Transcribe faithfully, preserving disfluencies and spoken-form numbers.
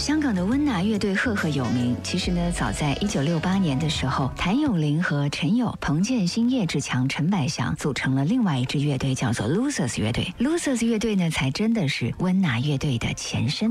香港的温拿乐队赫赫有名。其实呢，早在一九六八年的时候，谭咏麟和陈友、彭建新、叶志强、陈百祥组成了另外一支乐队，叫做 Losers 乐队。Losers 乐队呢，才真的是温拿乐队的前身。